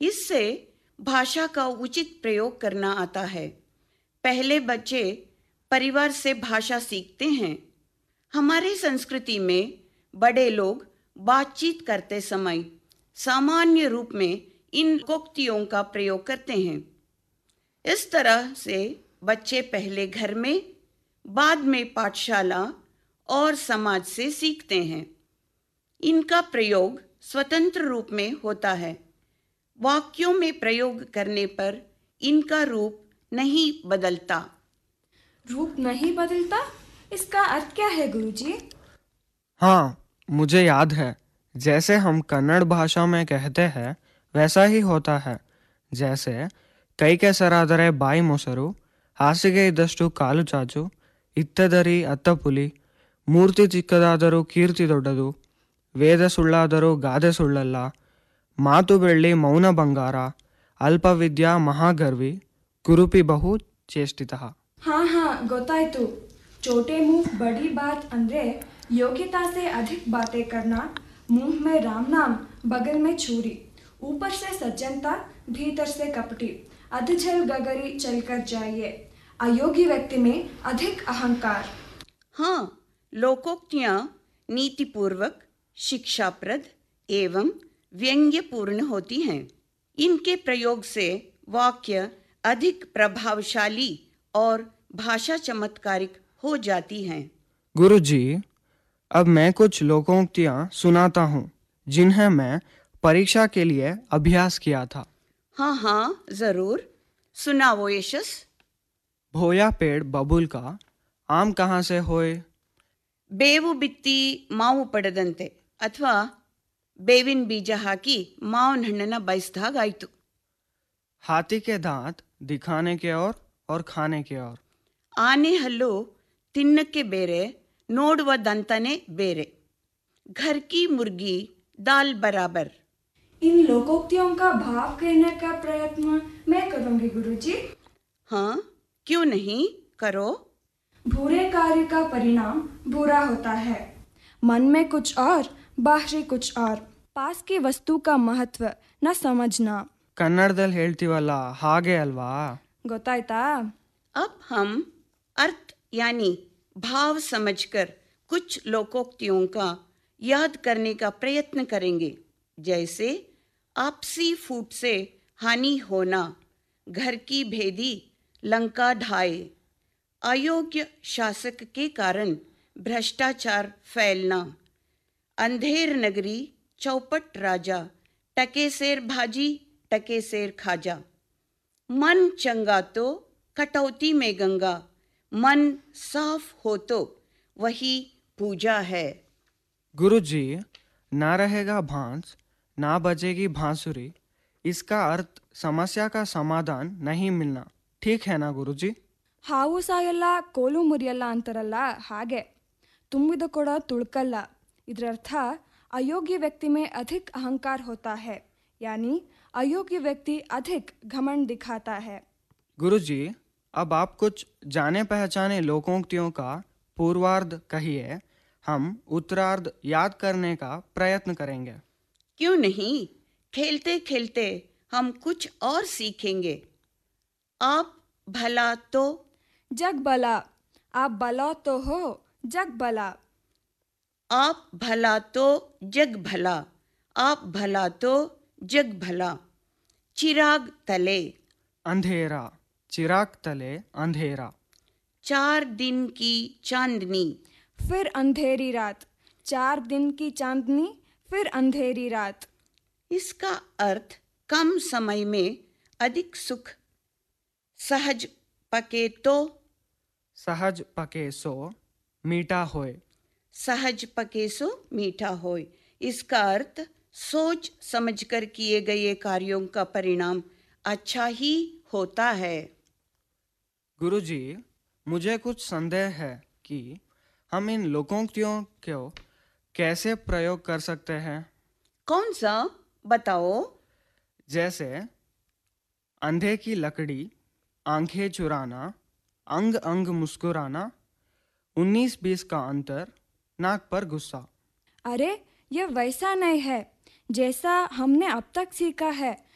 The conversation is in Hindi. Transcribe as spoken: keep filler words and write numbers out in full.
इससे भाषा का उचित प्रयोग करना आता है। पहले बच्चे परिवार से भाषा सीखते हैं। हमारी संस्कृति में बड़े लोग बातचीत करते समय सामान्य रूप में इन लोकोक्तियों का प्रयोग करते हैं। इस तरह से बच्चे पहले घर में, बाद में पाठशाला और समाज से सीखते हैं। इनका प्रयोग स्वतंत्र रूप में होता है। वाक्यों में प्रयोग करने पर इनका रूप नहीं बदलता। रूप नहीं बदलता, इसका अर्थ क्या है गुरुजी? हाँ, मुझे याद है। जैसे हम कन्नड़ भाषा में कहते हैं वैसा ही होता है। जैसे कई ಕೆಸರಾದರೆ ಬಾಯಿ ಮೊಸರು, ಹಾಸಿಗೆ ಇದ್ದಷ್ಟು ಕಾಲು ಚಾಚು, ಇತ್ತದರಿ ಅತ್ತ ಪುಲಿ, ಮೂರ್ತಿ ಚಿಕ್ಕದಾದರೂ ಕೀರ್ತಿ ದೊಡ್ಡದು, ವೇದ ಸುಳ್ಳಾದರೂ ಗಾದೆ ಸುಳ್ಳಲ್ಲ, ಮಾತು ಬೆಳ್ಳಿ ಮೌನ ಬಂಗಾರ, ಅಲ್ಪವಿದ್ಯಾ ಮಹಾಗರ್ವಿ, ಕುರುಪಿ ಬಹು ಚೇಷ್ಟಿತಃ। हाँ हाँ ಗೊತ್ತಾಯ್ತು। छोटे मुंह बड़ी बात ಅಂದ್ರೆ योग्यता से अधिक बातें करना, मुंह में राम नाम बगल में छुरी, ऊपर से सज्जनता भीतर से कपटी, अधजल गगरी चलकर जाइए। अयोग्य व्यक्ति में अधिक अहंकार। हाँ, लोकोक्तियाँ नीतिपूर्वक, शिक्षाप्रद एवं व्यंग्यपूर्ण होती हैं। इनके प्रयोग से वाक्य अधिक प्रभावशाली और भाषा चमत्कारिक हो जाती हैं। गुरुजी, अब मैं कुछ लोकोक्तियाँ सुनाता हूँ जिन्हें मैं परीक्षा के लिए अभ्यास किया था। हाँ हाँ जरूर, सुनाओ यशस। भोया पेड़ बबूल का, आम कहाँ से होए? ಬೇವು ಬಿತ್ತಿ ಮಾವು ಪಡೆದಂತೆ, ಅಥವಾ ಬೇವಿನ ಬೀಜ ಹಾಕಿ ಮಾವಿನ ಹಣ್ಣನ್ನ ಬಯಸಿದಾಗಾಯ್ತು। हाथी के दांत दिखाने के और और खाने के और। ಆನೆ ಹಲ್ಲು ತಿನ್ನಕ್ಕೆ ಬೇರೆ, ನೋಡುವ ದಂತನೇ ಬೇರೆ। घर की मुर्गी दाल बराबर। इन लोकोक्तियों का भाव कहने का प्रयत्न मैं करूंगी गुरुजी। हाँ, क्यों नहीं, करो। बुरे कार्य का परिणाम बुरा होता है। मन में कुछ और, बाहरी कुछ और। पास की वस्तु का महत्व न समझना। ಕನ್ನಡದಲ್ಲಿ ಹೇಳ್ತೀವಲ್ಲ ಹಾಗೆ ಅಲ್ವಾ? ಗೊತ್ತಾಯ್ತಾ? अब हम अर्थ यानी भाव समझकर कुछ लोकोक्तियों का याद करने का प्रयत्न करेंगे। जैसे आपसी फूट से हानि होना, घर की भेदी लंका ढाए, अयोग्य शासक के कारण भ्रष्टाचार फैलना, अंधेर नगरी चौपट राजा, टके सेर भाजी टके सेर खाजा। मन चंगा तो कटौती में गंगा, मन साफ हो तो वही पूजा है। गुरुजी, ना रहेगा भांस ना बजेगी बांसुरी, इसका अर्थ समस्या का समाधान नहीं मिलना, ठीक है ना गुरुजी? ಹಾವು ಸಾಯಲ್ಲ ಕೋಲು ಮುರಿಯಲ್ಲ ಅಂತಾರಲ್ಲ ಹಾಗೆ, ತುಂಬಿದ ಕೊಡ ತುಳ್ಕಲ್ಲ। ಇದರರ್ಥ अयोग्य व्यक्ति में अधिक अहंकार होता है, यानी अयोग्य व्यक्ति अधिक घमंड दिखाता है। गुरुजी, अब आप कुछ जाने पहचाने लोकोक्तियों का पूर्वार्ध कहिए, हम उत्तरार्ध याद करने का प्रयत्न करेंगे। क्यों नहीं, खेलते खेलते हम कुछ और सीखेंगे। आप भला तो जग भला, आप भला तो हो जग भला। आप भला तो जग भला, आप भला तो जग भला। चिराग तले अंधेरा, चिराग तले अंधेरा। चार दिन की चांदनी, फिर अंधेरी रात। चार दिन की चांदनी फिर अंधेरी रात। इसका अर्थ कम समय में अधिक सुख। सहज पके तो, सहज पके सो मीठा होए। सहज पके सो मीठा होए। इसका अर्थ सोच समझकर किए गए कार्यों का परिणाम अच्छा ही होता है। गुरुजी, मुझे कुछ संदेह है कि हम इन लोकोक्तियों को कैसे प्रयोग कर सकते हैं। कौन सा, बताओ। जैसे अंधे की लकड़ी, आंखें चुराना, अंग अंग मुस्कुराना, उन्नीस बीस का अंतर, नाक पर गुस्सा। अरे, यह वैसा नहीं है जैसा हमने अब तक सीखा है।